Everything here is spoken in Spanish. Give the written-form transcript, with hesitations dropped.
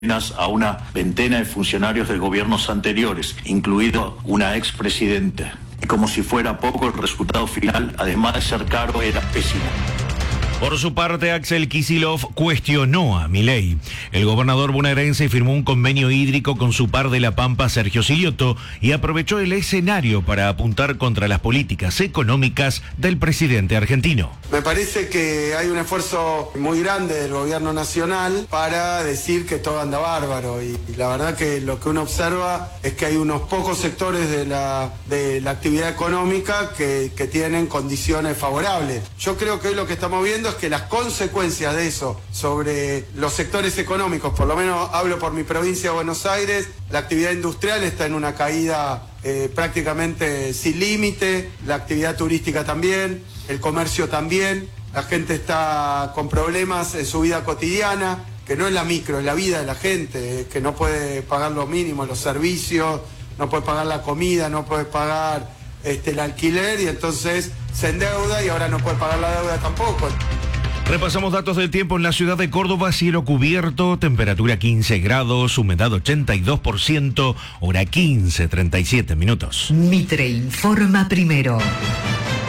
a una veintena de funcionarios de gobiernos anteriores, incluido una expresidenta. Y como si fuera poco, el resultado final, además de ser caro, era pésimo. Por su parte, Axel Kicillof cuestionó a Milei. El gobernador bonaerense firmó un convenio hídrico con su par de La Pampa, Sergio Silioto, y aprovechó el escenario para apuntar contra las políticas económicas del presidente argentino. Me parece que hay un esfuerzo muy grande del gobierno nacional para decir que todo anda bárbaro, y la verdad que lo que uno observa es que hay unos pocos sectores de la actividad económica que tienen condiciones favorables. Yo creo que hoy lo que estamos viendo es que las consecuencias de eso sobre los sectores económicos, por lo menos hablo por mi provincia de Buenos Aires, la actividad industrial está en una caída prácticamente sin límite, la actividad turística también, el comercio también, la gente está con problemas en su vida cotidiana, que no es la micro, es la vida de la gente, que no puede pagar lo mínimo, los servicios, no puede pagar la comida, no puede pagar el alquiler, y entonces se endeuda y ahora no puede pagar la deuda tampoco. Repasamos datos del tiempo en la ciudad de Córdoba: cielo cubierto, temperatura 15 grados, humedad 82%, hora 15:37 minutos. Mitre informa primero.